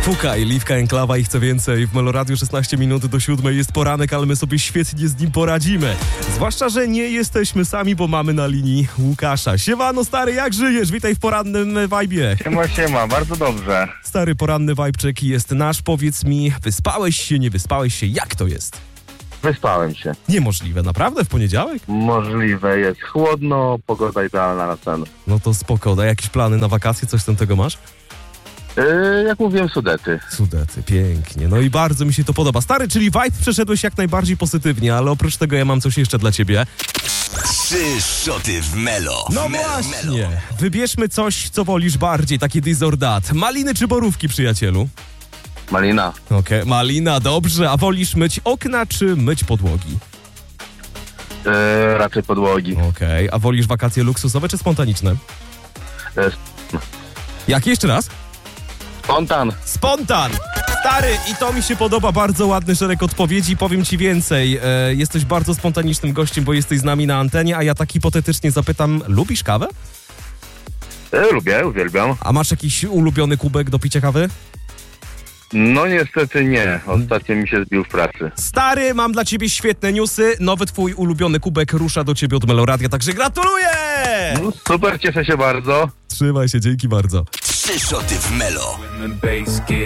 Pukaj, Liwka Enklawa i chce więcej. W Meloradiu 16 minut do 7 jest poranek, ale my sobie świetnie z nim poradzimy. Zwłaszcza, że nie jesteśmy sami, bo mamy na linii Łukasza. Siemano stary, jak żyjesz? Witaj w porannym wajbie. Siema, bardzo dobrze. Stary, poranny wajbczyk jest nasz. Powiedz mi, wyspałeś się, nie wyspałeś się? Jak to jest? Wyspałem się. Niemożliwe, naprawdę? W poniedziałek? Możliwe jest chłodno, pogoda idealna na sen. No to spoko. A jakieś plany na wakacje? Coś tego masz? Jak mówiłem, Sudety. Sudety, pięknie. No i bardzo mi się to podoba. Stary, czyli vibe przeszedłeś jak najbardziej pozytywnie, ale oprócz tego ja mam coś jeszcze dla ciebie. 3 szoty w Melo. No właśnie. Wybierzmy coś, co wolisz bardziej, takie this or that. Maliny czy borówki, przyjacielu? Malina. Okej, malina, dobrze. A wolisz myć okna czy myć podłogi? Raczej podłogi. Okej, a wolisz wakacje luksusowe czy spontaniczne? Jak jeszcze raz? Spontan. Spontan! Stary, i to mi się podoba, bardzo ładny szereg odpowiedzi. Powiem ci więcej, jesteś bardzo spontanicznym gościem, bo jesteś z nami na antenie, a ja tak hipotetycznie zapytam, lubisz kawę? Lubię, uwielbiam. A masz jakiś ulubiony kubek do picia kawy? No niestety nie. Ostatnio mi się zbił w pracy. Stary, mam dla ciebie świetne newsy. Nowy twój ulubiony kubek rusza do ciebie od Meloradia, także gratuluję! No, super, cieszę się bardzo. Trzymaj się, dzięki bardzo. 3 szoty w Melo. When the bass gets